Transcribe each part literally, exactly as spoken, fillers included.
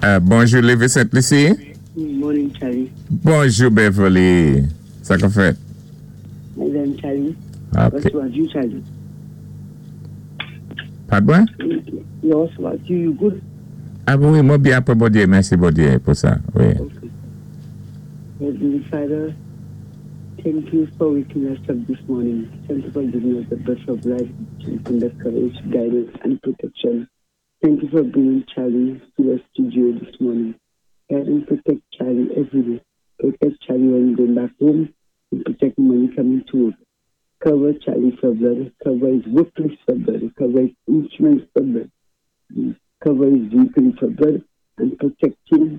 Uh, bonjour, Levi Saint-Lucie. Good morning, Charlie. Bonjour, Beverly. Ça qu'on fait? Madame Charlie. Okay. What about you, Charlie? Pardon? Yes, what you, you good? Ah oui, moi bien pour bon Dieu, merci bon Dieu pour ça. Oui. Okay. Heavenly Father, thank you for waking us up this morning. Thank you for giving us the breath of life, and the courage, guidance, and protection. Thank you for bringing Charlie to the studio this morning. Guide and protect Charlie every day. Protect Charlie when he goes back home, and protect him when he coming to work. Cover Charlie for blood, cover his workplace for blood, cover his instruments for blood, cover his vehicle for blood, and protect him,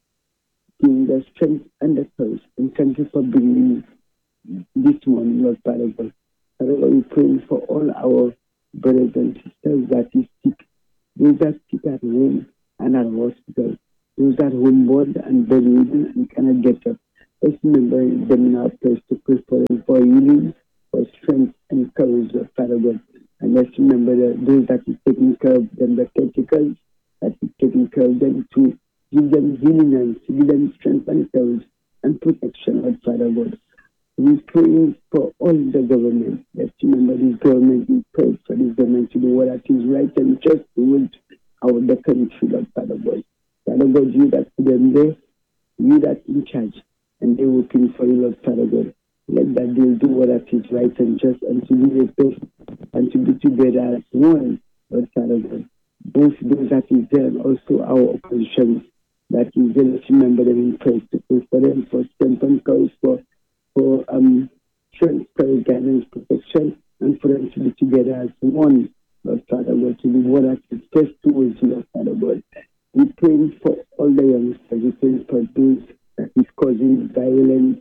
giving the strength and the courage. And thank you for bringing me this morning, Lord Father God. Father God, we pray for all our brothers and sisters that is sick, those that sick at home and at hospital, those that homebound and bedridden and cannot get up. Let's remember them in our place to pray for them for healing, for strength and courage, Lord Father God. And let's remember that those that is taking care of them, the caretakers that is taking care of them, to give them healing and to give them strength and courage and protection, Lord Father God. We pray for all the government. Let's remember this government. We pray for this government to do what is right and just towards our the country, Lord Father God. Father God, you that put them there, you that in charge, and they're working for you, Lord Father God. Let that they do what is right and just, and to be the best, and to be together as one, Lord Father God. Both those that is there and also our opposition that is there, let's remember them in prayer, to pray for them, for strength and courage, for, for um, strength, courage, guidance, protection, and for them to be together as one, Lord Father God, to do what is best towards you, Lord Father God. We pray for all the youngsters, we pray for those that is causing violence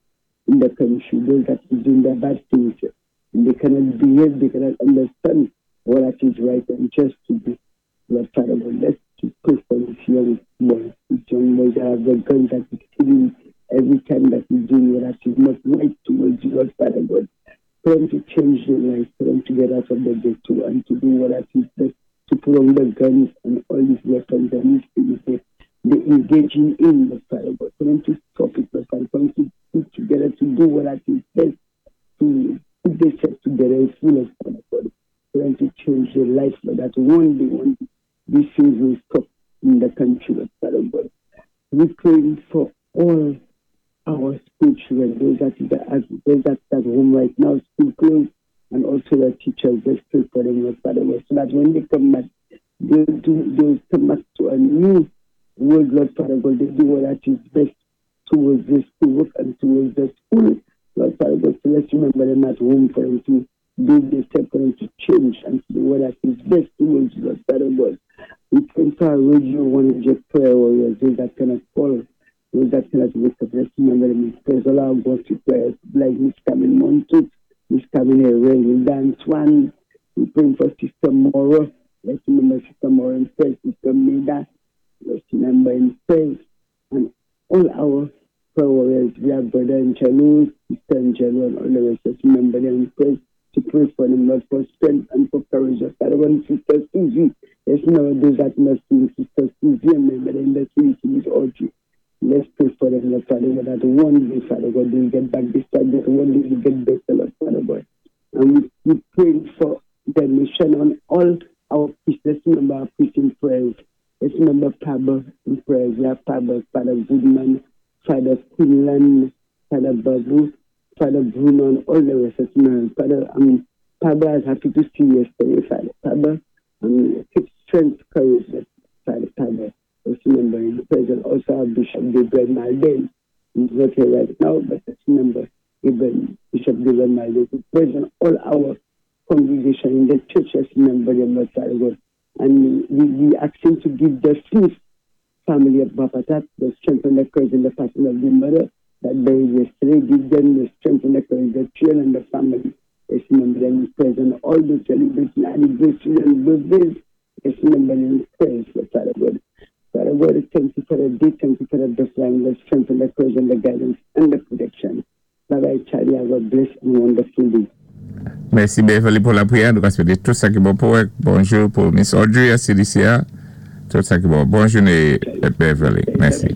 in the country, those that is doing the bad things, and they cannot behave, they cannot understand what is right and just to be. Lord Father God, let's pray for this young boy, this young boy that has the gun that is killing every time that he's doing what is not right towards you, Lord Father God. For them to change their life, for them to get out of the ghetto and to do what is best, to put on the guns and all these weapons and these things they, they're engaging in, Lord Father God. For them to stop it, Lord Father, for them to put together to do what is best, to put themselves together full of Father God. For them to change their life, Lord, that one day, one day, these things will stop in the country, Lord Father God. We pray for all our school children, those that is at, those that are at home right now, school closed, and also the teachers. Let's pray for them, Lord Father God, so that when they come back, they do they'll come back to a new world, Lord Father God. They do what is best towards the schoolwork and towards the school, Lord Father God. So let's remember them at home, for them to do the step, for them to change and to do what is best towards Lord Father God. We pray for our radio one hundred prayer warriors, those that cannot call, those that cannot wake up. Let's remember them in prayers. All our gospel prayers, like Miss Carmen Montu, Miss Carmen Herrera, Dance One. We pray for Sister Moro. Let's remember Sister Moro in prayers, Sister Mida. Let's remember in prayers. And all our prayer warriors, we have Brother Angelo, Sister Angelo, and all the rest. Let's remember them in prayers, to pray for them, Lord, for strength and for courage. Father God, Sister Susie. Let's remember those that must be Sister Susie, and remember them that we need all you. Let's pray for them, Lord Father God, that one day, Father God, they will get back this time, that one day will get better, Lord Father God. And we, we pray for the mission on all our priests. Let's remember our priests in prayers. Let's remember Pablo in prayers. We have Pablo, Father Goodman, Father Quinlan, Father Babu, Father Bruno, and all the rest of them. Father, I mean, Pablo, I was happy to see you yesterday, Father. Pablo, I mean, keep strength, courage, Father Pablo. Let's remember in the present also our Bishop Gabriel Maldel. He's not here right now, but let's remember Gabriel, Bishop Gabriel Maldel. To present all our congregation in the church, let's remember them, Lord Father God. And we, we ask him to give the Smith family of Bapatat the strength and the courage and the passion of the mother that buried yesterday. Give them the strength and the courage, the children and the family. Let's remember them in praise and all the celebrating anniversaries and birthdays. Let's remember them in praise, Lord Father God. Father God, thank you for the day, thank you for the blessing, the strength and the courage and the guidance and the protection. Bye-bye, Charlie. Have a blessed and wonderful day. Merci Beverly pour la prière. Nous allons faire tout ça qui est bon pour vous. Bonjour pour Miss Audrey à C D C A. Tout ça qui bon. Bonne journée, Beverly. Merci.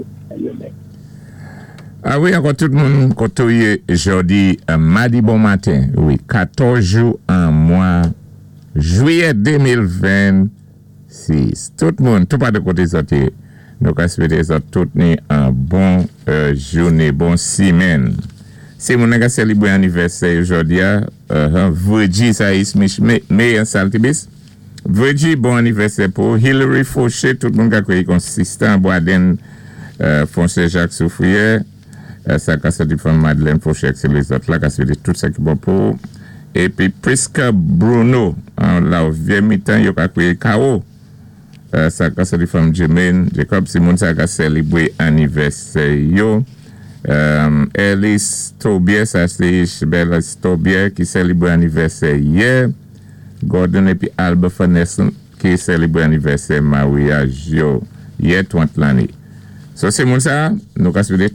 Ah oui, encore tout le monde, côtoyé jeudi, euh, mardi bon matin, oui, quatorze jours en mois, juillet deux mille vingt-six. Tout le monde, tout pas de côté sorti, nous avons souhaité tout un bon euh, journée, bon semaine. Si mon avez célébré anniversaire aujourd'hui, euh, Virgie Saïs Meyen Saltibis, Virgie, bon anniversaire pour Hilary Fauché, tout le monde qui a créé consistant, Boaden, euh, Foncé Jacques Soufrière, ça a sorti de Madeleine Fauché, c'est les autres là, qui a tout ça qui est bon pour. Et puis Prisca Bruno, là, au vieux mi-temps, il a créé K O. Ça a sorti de Jermaine Jacob Simon, ça a célébré anniversaire. Yo. Um, Alice Tobias, ça c'est Bella Tobias qui célèbre anniversaire hier. Gordon et puis Albert Faness qui célèbre anniversaire mariage yo hier trente l'année. So c'est mon ça, nous avons